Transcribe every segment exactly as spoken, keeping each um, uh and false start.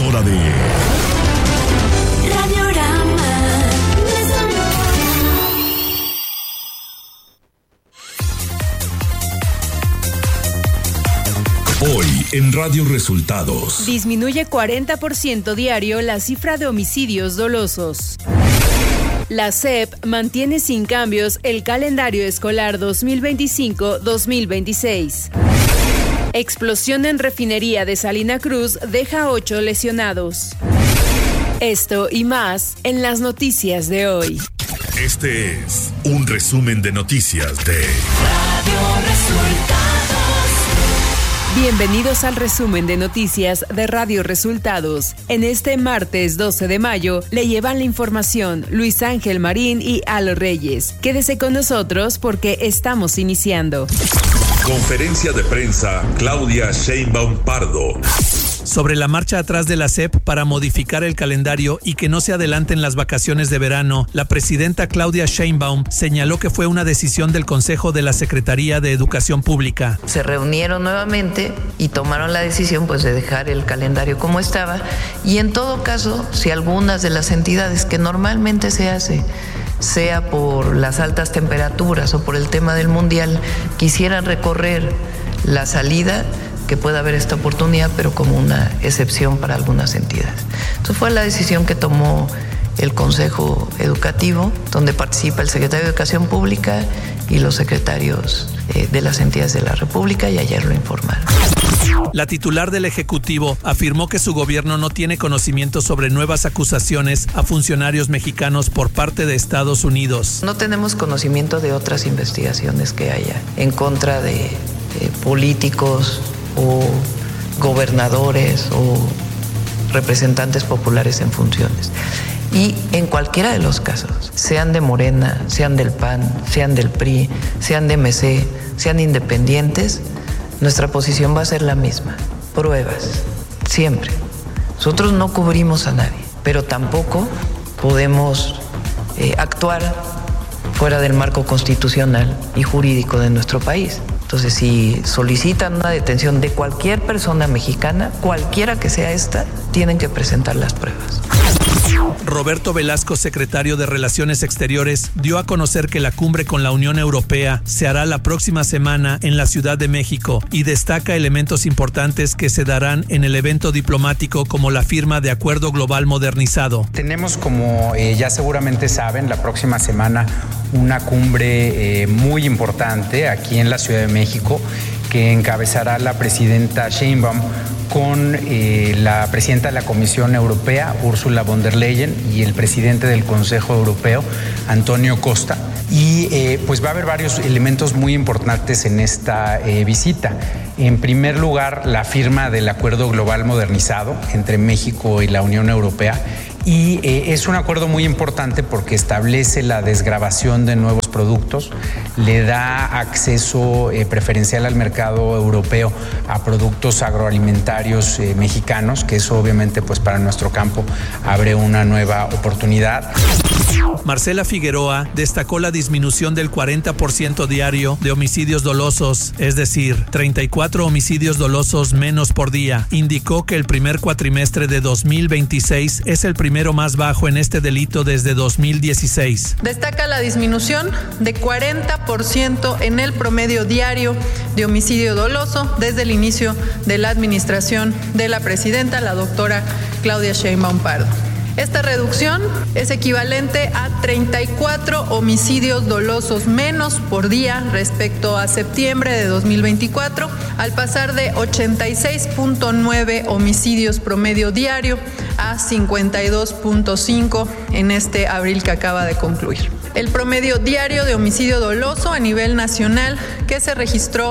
hora de Radiorama. Hoy en Radio Resultados. Disminuye cuarenta por ciento diario la cifra de homicidios dolosos. La S E P mantiene sin cambios el calendario escolar dos mil veinticinco dos mil veintiséis. Explosión en refinería de Salina Cruz deja ocho lesionados. Esto y más en las noticias de hoy. Este es un resumen de noticias de Radio Resultados. Bienvenidos al resumen de noticias de Radio Resultados. En este martes doce de mayo le llevan la información Luis Ángel Marín y Alo Reyes. Quédese con nosotros porque estamos iniciando. Conferencia de prensa Claudia Sheinbaum Pardo. Sobre la marcha atrás de la S E P para modificar el calendario y que no se adelanten las vacaciones de verano, la presidenta Claudia Sheinbaum señaló que fue una decisión del Consejo de la Secretaría de Educación Pública. Se reunieron nuevamente y tomaron la decisión pues de dejar el calendario como estaba, y en todo caso, si algunas de las entidades que normalmente se hace, sea por las altas temperaturas o por el tema del mundial, quisieran recorrer la salida, que pueda haber esta oportunidad, pero como una excepción para algunas entidades. Entonces fue la decisión que tomó el Consejo Educativo, donde participa el secretario de Educación Pública y los secretarios eh, de las entidades de la República, y ayer lo informaron. La titular del Ejecutivo afirmó que su gobierno no tiene conocimiento sobre nuevas acusaciones a funcionarios mexicanos por parte de Estados Unidos. No tenemos conocimiento de otras investigaciones que haya en contra de, de políticos o gobernadores o representantes populares en funciones. Y en cualquiera de los casos, sean de Morena, sean del P A N, sean del P R I, sean de M C, sean independientes, nuestra posición va a ser la misma. Pruebas, siempre. Nosotros no cubrimos a nadie, pero tampoco podemos eh, actuar fuera del marco constitucional y jurídico de nuestro país. Entonces, si solicitan una detención de cualquier persona mexicana, cualquiera que sea esta, tienen que presentar las pruebas. Roberto Velasco, secretario de Relaciones Exteriores, dio a conocer que la cumbre con la Unión Europea se hará la próxima semana en la Ciudad de México y destaca elementos importantes que se darán en el evento diplomático, como la firma de Acuerdo Global Modernizado. Tenemos, como eh, ya seguramente saben, la próxima semana una cumbre eh, muy importante aquí en la Ciudad de México, que encabezará la presidenta Sheinbaum con eh, la presidenta de la Comisión Europea, Ursula von der Leyen, y el presidente del Consejo Europeo, Antonio Costa. Y eh, pues va a haber varios elementos muy importantes en esta eh, visita. En primer lugar, la firma del Acuerdo Global Modernizado entre México y la Unión Europea. Y eh, es un acuerdo muy importante porque establece la desgravación de nuevos productos, le da acceso eh, preferencial al mercado europeo a productos agroalimentarios eh, mexicanos, que eso obviamente pues para nuestro campo abre una nueva oportunidad. Marcela Figueroa destacó la disminución del cuarenta por ciento diario de homicidios dolosos, es decir, treinta y cuatro homicidios dolosos menos por día. Indicó que el primer cuatrimestre de dos mil veintiséis es el primero más bajo en este delito desde dos mil dieciséis. Destaca la disminución de cuarenta por ciento en el promedio diario de homicidio doloso desde el inicio de la administración de la presidenta, la doctora Claudia Sheinbaum Pardo. Esta reducción es equivalente a treinta y cuatro homicidios dolosos menos por día respecto a septiembre de dos mil veinticuatro, al pasar de ochenta y seis punto nueve homicidios promedio diario a cincuenta y dos punto cinco en este abril que acaba de concluir. El promedio diario de homicidio doloso a nivel nacional que se registró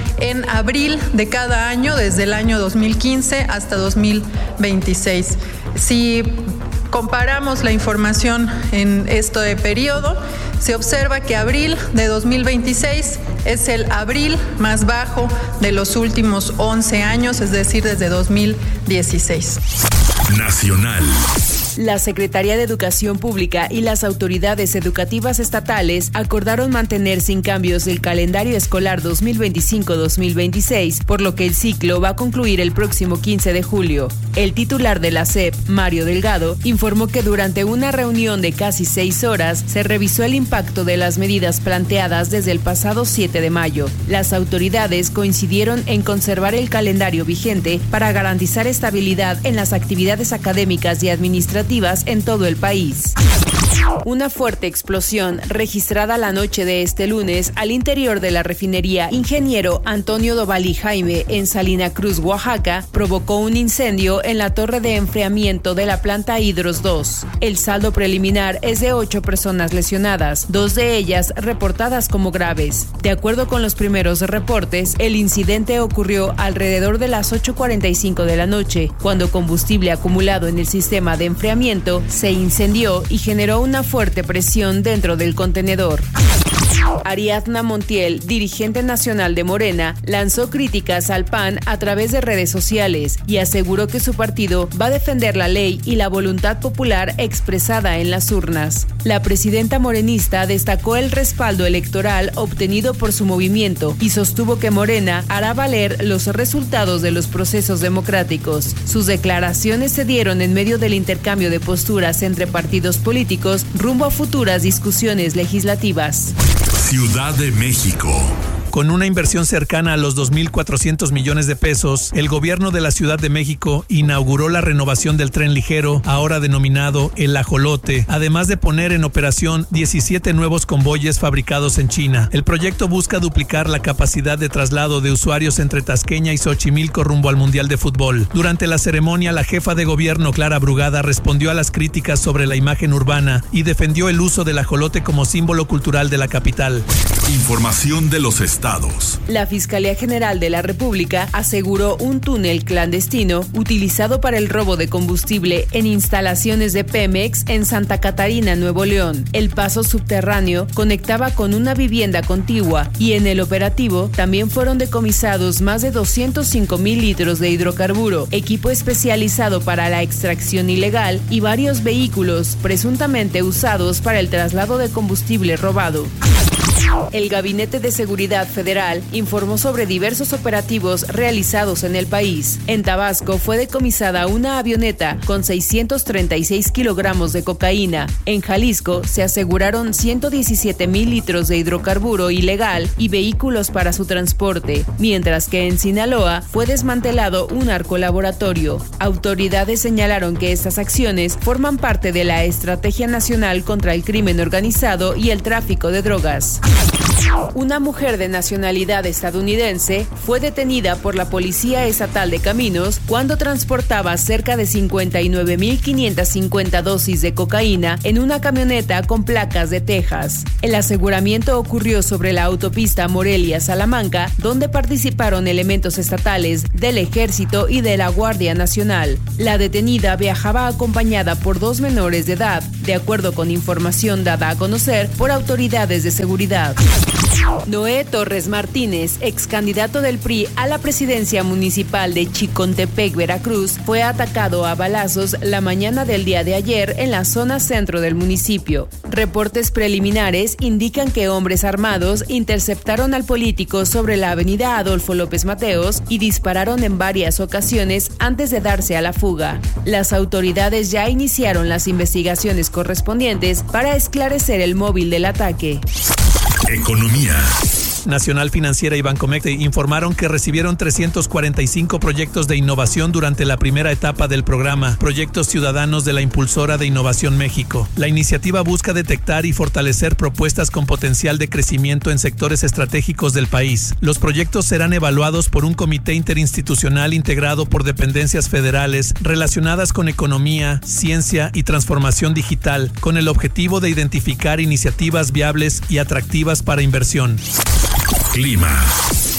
en abril de cada año desde el año dos mil quince hasta dos mil veintiséis. Si comparamos la información en este periodo, se observa que abril de dos mil veintiséis es el abril más bajo de los últimos once años, es decir, desde dos mil dieciséis. Nacional. La Secretaría de Educación Pública y las autoridades educativas estatales acordaron mantener sin cambios el calendario escolar dos mil veinticinco dos mil veintiséis, por lo que el ciclo va a concluir el próximo quince de julio. El titular de la S E P, Mario Delgado, informó que durante una reunión de casi seis horas se revisó el impacto de las medidas planteadas desde el pasado siete de mayo. Las autoridades coincidieron en conservar el calendario vigente para garantizar estabilidad en las actividades académicas y administrativas en todo el país. Una fuerte explosión registrada la noche de este lunes al interior de la refinería Ingeniero Antonio Dovalí Jaime en Salina Cruz, Oaxaca, provocó un incendio en la torre de enfriamiento de la planta Hidros dos. El saldo preliminar es de ocho personas lesionadas, dos de ellas reportadas como graves. De acuerdo con los primeros reportes, el incidente ocurrió alrededor de las ocho cuarenta y cinco de la noche, cuando combustible acumulado en el sistema de enfriamiento se incendió y generó una fuerte presión dentro del contenedor. Ariadna Montiel, dirigente nacional de Morena, lanzó críticas al P A N a través de redes sociales y aseguró que su partido va a defender la ley y la voluntad popular expresada en las urnas. La presidenta morenista destacó el respaldo electoral obtenido por su movimiento y sostuvo que Morena hará valer los resultados de los procesos democráticos. Sus declaraciones se dieron en medio del intercambio de posturas entre partidos políticos rumbo a futuras discusiones legislativas. Ciudad de México. Con una inversión cercana a los dos mil cuatrocientos millones de pesos, el gobierno de la Ciudad de México inauguró la renovación del tren ligero, ahora denominado El Ajolote, además de poner en operación diecisiete nuevos convoyes fabricados en China. El proyecto busca duplicar la capacidad de traslado de usuarios entre Tasqueña y Xochimilco rumbo al Mundial de Fútbol. Durante la ceremonia, la jefa de gobierno, Clara Brugada, respondió a las críticas sobre la imagen urbana y defendió el uso del ajolote como símbolo cultural de la capital. Información de los estados. La Fiscalía General de la República aseguró un túnel clandestino utilizado para el robo de combustible en instalaciones de Pemex en Santa Catarina, Nuevo León. El paso subterráneo conectaba con una vivienda contigua y en el operativo también fueron decomisados más de doscientos cinco mil litros de hidrocarburo, equipo especializado para la extracción ilegal y varios vehículos presuntamente usados para el traslado de combustible robado. El Gabinete de Seguridad Federal informó sobre diversos operativos realizados en el país. En Tabasco fue decomisada una avioneta con seiscientos treinta y seis kilogramos de cocaína. En Jalisco se aseguraron ciento diecisiete mil litros de hidrocarburo ilegal y vehículos para su transporte, mientras que en Sinaloa fue desmantelado un narcolaboratorio. Autoridades señalaron que estas acciones forman parte de la Estrategia Nacional contra el Crimen Organizado y el Tráfico de Drogas. Una mujer de nacionalidad estadounidense fue detenida por la Policía Estatal de Caminos cuando transportaba cerca de cincuenta y nueve mil quinientas cincuenta dosis de cocaína en una camioneta con placas de Texas. El aseguramiento ocurrió sobre la autopista Morelia-Salamanca, donde participaron elementos estatales del Ejército y de la Guardia Nacional. La detenida viajaba acompañada por dos menores de edad, de acuerdo con información dada a conocer por autoridades de seguridad. Noé Torres Martínez, ex candidato del P R I a la presidencia municipal de Chicontepec, Veracruz, fue atacado a balazos la mañana del día de ayer en la zona centro del municipio. Reportes preliminares indican que hombres armados interceptaron al político sobre la avenida Adolfo López Mateos y dispararon en varias ocasiones antes de darse a la fuga. Las autoridades ya iniciaron las investigaciones correspondientes para esclarecer el móvil del ataque. Economía. Nacional Financiera y Bancomex informaron que recibieron trescientos cuarenta y cinco proyectos de innovación durante la primera etapa del programa Proyectos Ciudadanos de la Impulsora de Innovación México. La iniciativa busca detectar y fortalecer propuestas con potencial de crecimiento en sectores estratégicos del país. Los proyectos serán evaluados por un comité interinstitucional integrado por dependencias federales relacionadas con economía, ciencia y transformación digital, con el objetivo de identificar iniciativas viables y atractivas para inversión. Clima.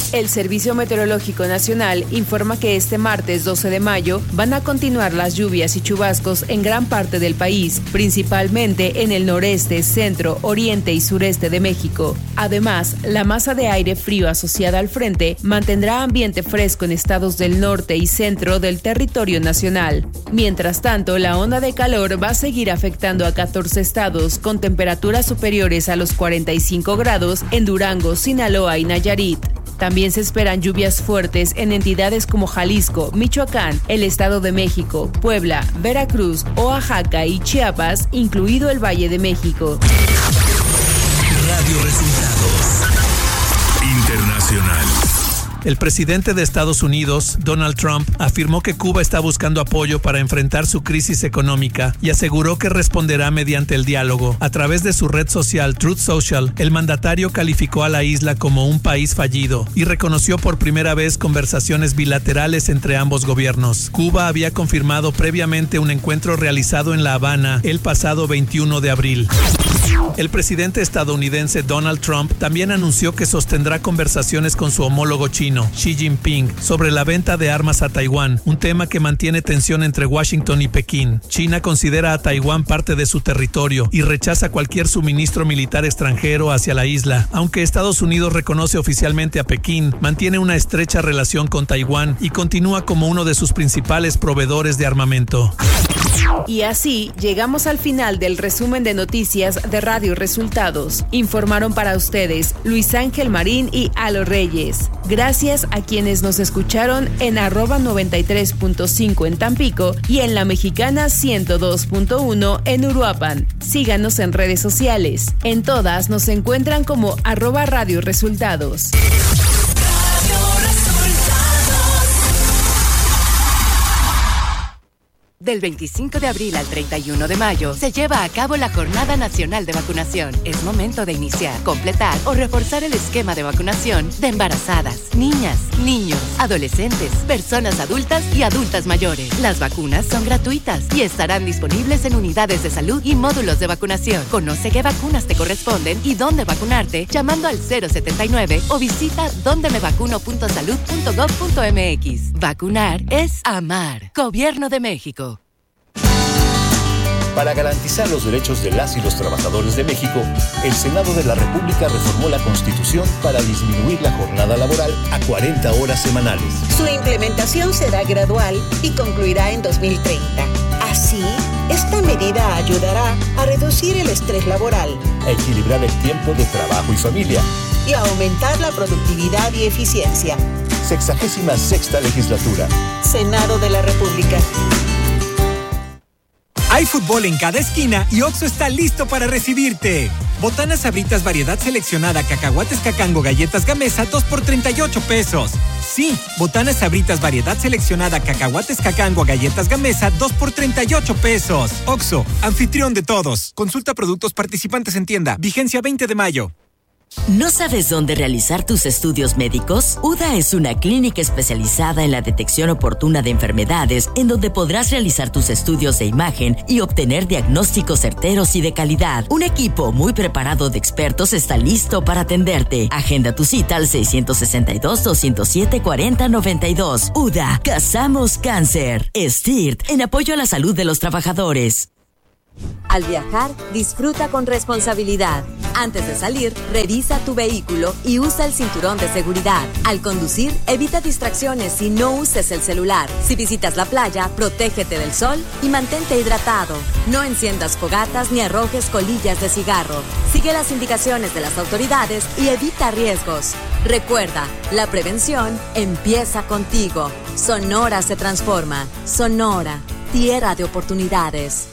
El Servicio Meteorológico Nacional informa que este martes doce de mayo van a continuar las lluvias y chubascos en gran parte del país, principalmente en el noreste, centro, oriente y sureste de México. Además, la masa de aire frío asociada al frente mantendrá ambiente fresco en estados del norte y centro del territorio nacional. Mientras tanto, la onda de calor va a seguir afectando a catorce estados con temperaturas superiores a los cuarenta y cinco grados en Durango, Sinaloa y Nayarit. También se esperan lluvias fuertes en entidades como Jalisco, Michoacán, el Estado de México, Puebla, Veracruz, Oaxaca y Chiapas, incluido el Valle de México. Radio Resultados Internacional. El presidente de Estados Unidos, Donald Trump, afirmó que Cuba está buscando apoyo para enfrentar su crisis económica y aseguró que responderá mediante el diálogo. A través de su red social Truth Social, el mandatario calificó a la isla como un país fallido y reconoció por primera vez conversaciones bilaterales entre ambos gobiernos. Cuba había confirmado previamente un encuentro realizado en La Habana el pasado veintiuno de abril. El presidente estadounidense Donald Trump también anunció que sostendrá conversaciones con su homólogo chino, Xi Jinping, sobre la venta de armas a Taiwán, un tema que mantiene tensión entre Washington y Pekín. China considera a Taiwán parte de su territorio y rechaza cualquier suministro militar extranjero hacia la isla. Aunque Estados Unidos reconoce oficialmente a Pekín, mantiene una estrecha relación con Taiwán y continúa como uno de sus principales proveedores de armamento. Y así llegamos al final del resumen de noticias de Radio Resultados. Informaron para ustedes Luis Ángel Marín y Alo Reyes. Gracias a quienes nos escucharon en arroba noventa y tres punto cinco en Tampico y en La Mexicana ciento dos punto uno en Uruapan. Síganos en redes sociales. En todas nos encuentran como arroba Radio Resultados. Del veinticinco de abril al treinta y uno de mayo se lleva a cabo la Jornada Nacional de Vacunación. Es momento de iniciar, completar o reforzar el esquema de vacunación de embarazadas, niñas, niños, adolescentes, personas adultas y adultas mayores. Las vacunas son gratuitas y estarán disponibles en unidades de salud y módulos de vacunación. Conoce qué vacunas te corresponden y dónde vacunarte llamando al cero setenta y nueve o visita donde me vacuno punto salud punto gov punto mx. Vacunar es amar. Gobierno de México. Para garantizar los derechos de las y los trabajadores de México, el Senado de la República reformó la Constitución para disminuir la jornada laboral a cuarenta horas semanales. Su implementación será gradual y concluirá en dos mil treinta. Así, esta medida ayudará a reducir el estrés laboral, a equilibrar el tiempo de trabajo y familia y a aumentar la productividad y eficiencia. Sexagésima sexta legislatura. Senado de la República. Hay fútbol en cada esquina y Oxxo está listo para recibirte. Botanas Sabritas variedad seleccionada, cacahuates Cacango, galletas Gamesa, dos por treinta y ocho pesos. Sí, Botanas Sabritas variedad seleccionada, cacahuates Cacango, galletas Gamesa, dos por treinta y ocho pesos. Oxxo, anfitrión de todos. Consulta productos participantes en tienda. Vigencia veinte de mayo. ¿No sabes dónde realizar tus estudios médicos? U D A es una clínica especializada en la detección oportuna de enfermedades, en donde podrás realizar tus estudios de imagen y obtener diagnósticos certeros y de calidad. Un equipo muy preparado de expertos está listo para atenderte. Agenda tu cita al seiscientos sesenta y dos, doscientos siete, cuarenta, noventa y dos. U D A, Cazamos Cáncer. S T I R T, en apoyo a la salud de los trabajadores. Al viajar, disfruta con responsabilidad. Antes de salir, revisa tu vehículo y usa el cinturón de seguridad. Al conducir, evita distracciones y no uses el celular. Si visitas la playa, protégete del sol y mantente hidratado. No enciendas fogatas ni arrojes colillas de cigarro. Sigue las indicaciones de las autoridades y evita riesgos. Recuerda, la prevención empieza contigo. Sonora se transforma. Sonora, tierra de oportunidades.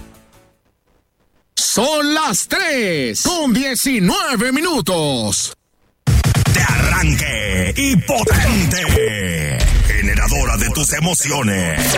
Son las tres con diecinueve minutos. De arranque y potente. Generadora de tus emociones.